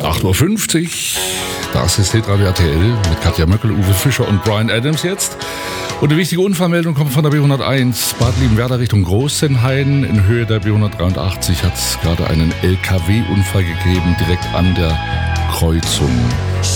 8.50 Uhr, das ist Hitradio RTL mit Katja Möckel, Uwe Fischer und Bryan Adams jetzt. Und eine wichtige Unfallmeldung kommt von der B101, Bad Liebenwerda Richtung Großenhain. In Höhe der B183 hat es gerade einen LKW-Unfall gegeben, direkt an der Kreuzung.